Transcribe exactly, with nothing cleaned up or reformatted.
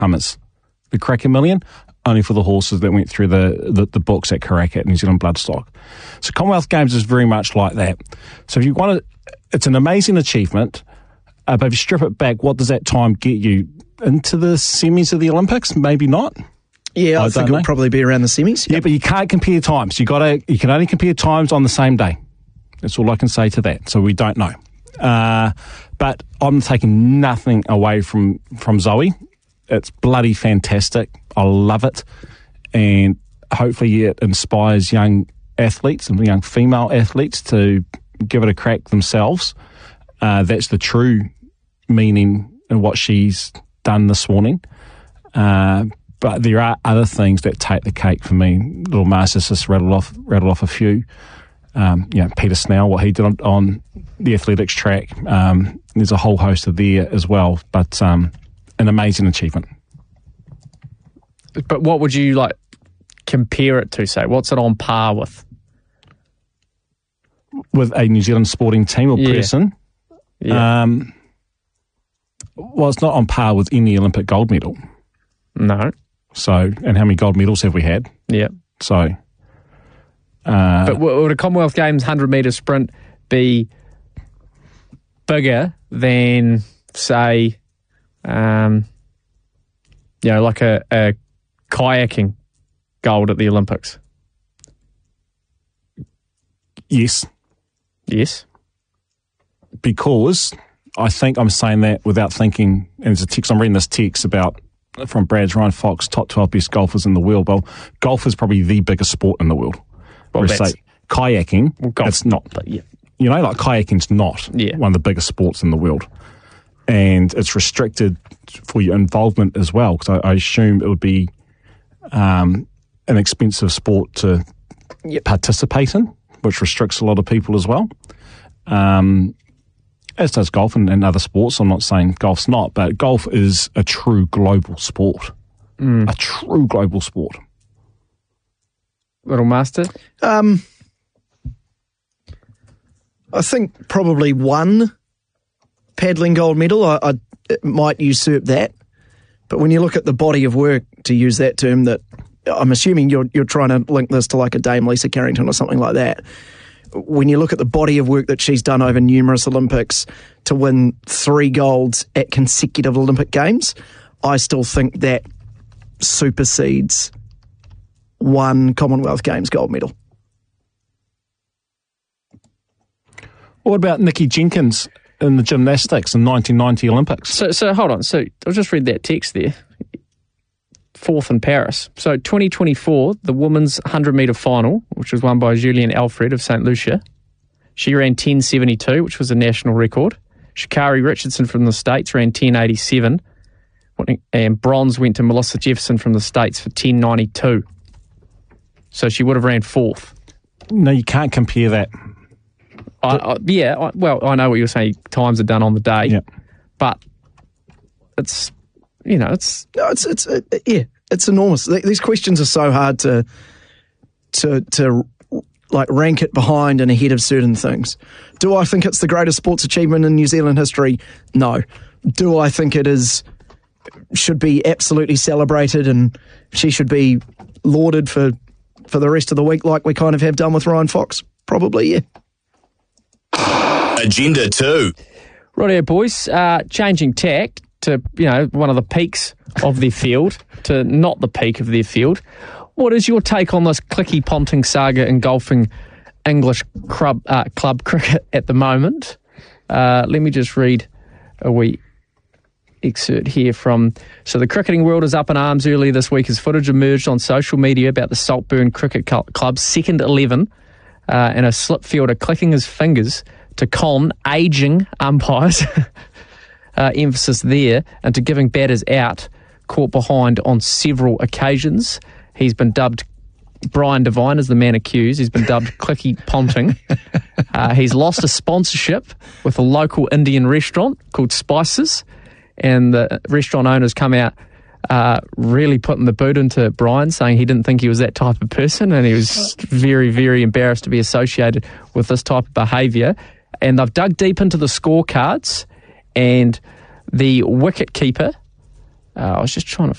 hummers. The Karaka Million, only for the horses that went through the, the, the books at Karaka at New Zealand Bloodstock. So Commonwealth Games is very much like that. So if you want to, it's an amazing achievement, uh, but if you strip it back, what does that time get you? Into the semis of the Olympics? Maybe not. Yeah, I, I think it'll know. probably be around the semis. Yeah, yep. but you can't compare times. You got to. You can only compare times on the same day. That's all I can say to that. So we don't know. Uh, but I'm taking nothing away from, from Zoe. It's bloody fantastic. I love it. And hopefully it inspires young athletes and young female athletes to give it a crack themselves. Uh, that's the true meaning of what she's done this morning. Uh, but there are other things that take the cake for me. Little Masters just rattled off, rattled off a few. Um, you know, Peter Snell, what he did on, on the athletics track. Um, there's a whole host of there as well, but um, an amazing achievement. But what would you like compare it to, say? What's it on par with? With a New Zealand sporting team or yeah. person? Yeah. Um, well, it's not on par with any Olympic gold medal. No. So, and how many gold medals have we had? Yeah. So, uh, but would a Commonwealth Games hundred metre sprint be bigger than, say, um, you know, like a, a kayaking gold at the Olympics? Yes. Yes. Because I think I'm saying that without thinking, and there's a text, I'm reading this text about, from Brad's Ryan Fox, top twelve best golfers in the world. Well, golf is probably the biggest sport in the world. Well, Whereas, say, kayaking, well, golf, it's not. But yeah. You know, like kayaking's not yeah. one of the biggest sports in the world. And it's restricted for your involvement as well, because I, I assume it would be um, an expensive sport to yep. participate in, which restricts a lot of people as well. Um, as does golf and, and other sports. I'm not saying golf's not, but golf is a true global sport. Mm. A true global sport. Little Master? Um, I think probably one paddling gold medal. I, I it might usurp that. But when you look at the body of work, to use that term, that I'm assuming you're you're trying to link this to like a Dame Lisa Carrington or something like that. When you look at the body of work that she's done over numerous Olympics to win three golds at consecutive Olympic Games, I still think that supersedes one Commonwealth Games gold medal. What about Nikki Jenkins in the gymnastics in nineteen ninety Olympics? So, so hold on. So I'll just read that text there. Fourth in Paris. So twenty twenty-four, the women's one hundred metre final, which was won by Julian Alfred of Saint Lucia. She ran ten seventy-two, which was a national record. Sha'Carri Richardson from the States ran ten eighty-seven. And bronze went to Melissa Jefferson from the States for ten ninety-two. So she would have ran fourth. No, you can't compare that. I, I, yeah, I, well, I know what you're saying. Times are done on the day. Yeah. But it's... You know, it's no, it's it's uh, yeah, it's enormous. These questions are so hard to to to like rank it behind and ahead of certain things. Do I think it's the greatest sports achievement in New Zealand history? No. Do I think it is should be absolutely celebrated and she should be lauded for for the rest of the week, like we kind of have done with Ryan Fox? Probably, yeah. Agenda two. Right, boys. Uh, changing tack to, you know, one of the peaks of their field to not the peak of their field. What is your take on this clicky ponting saga engulfing English club, uh, club cricket at the moment? Uh, let me just read a wee excerpt here from... So the cricketing world is up in arms early this week as footage emerged on social media about the Saltburn Cricket Club's second eleven uh, and a slip fielder clicking his fingers to con ageing umpires... Uh, emphasis there, and to giving batters out, caught behind on several occasions. He's been dubbed, Brian Devine is the man accused, he's been dubbed Clicky Ponting. Uh, he's lost a sponsorship with a local Indian restaurant called Spices, and the restaurant owners come out uh, really putting the boot into Brian, saying he didn't think he was that type of person, and he was very, very embarrassed to be associated with this type of behaviour. And they've dug deep into the scorecards. And the wicket keeper, uh, I was just trying to